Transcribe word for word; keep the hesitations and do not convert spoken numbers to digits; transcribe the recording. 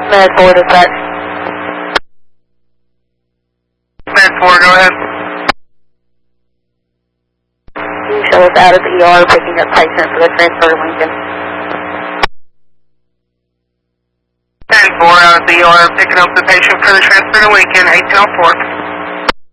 Med four dispatch. Med four, go ahead. You show us out of the E R picking up patient for the transfer to Lincoln. ten four out of the E R picking up the patient for the transfer to Lincoln, eighteen oh four.